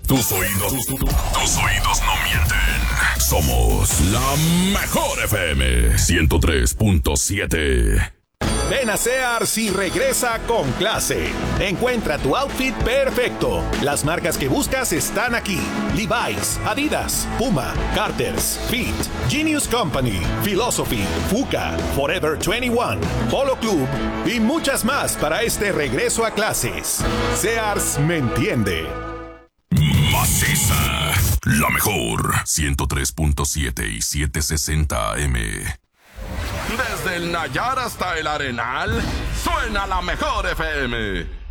Tus oídos no mienten. Somos la mejor FM 103.7. Ven a Sears y regresa con clase. Encuentra tu outfit perfecto. Las marcas que buscas están aquí: Levi's, Adidas, Puma, Carter's, Fit, Genius Company, Philosophy, Fuka, Forever 21, Polo Club y muchas más para este regreso a clases. Sears me entiende. Maciza, la mejor 103.7 y 760 AM. Desde el Nayar hasta el Arenal, suena la mejor FM.